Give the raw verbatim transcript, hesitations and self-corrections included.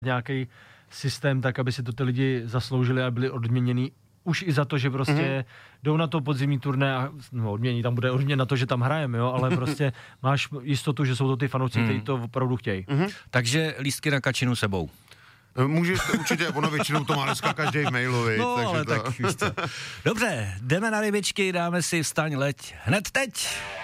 nějaký systém tak, aby si to ty lidi zasloužili a byli odměněný už i za to, že prostě mm-hmm. jdou na to podzimní turné a no, odmění, tam bude odměn na to, že tam hrajeme, jo, ale prostě máš jistotu, že jsou to ty fanoušci, mm. kteří to opravdu chtějí. Mm-hmm. Takže lístky na Kačinu sebou. Můžeš to určitě, ono většinou to má dneska každý v mailu, viď, no, takže ale to... tak, víš co. Dobře, jdeme na rybičky, dáme si Vstaň, leď hned teď.